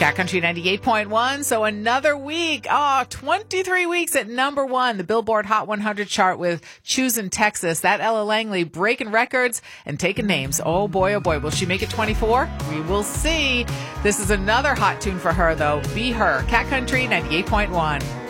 Cat Country 98.1. So another week, 23 weeks at number one, the Billboard Hot 100 chart with Choosing Texas. That Ella Langley breaking records and taking names. Oh boy, will she make it 24? We will see. This is another hot tune for her, though. Be Her. Cat Country 98.1.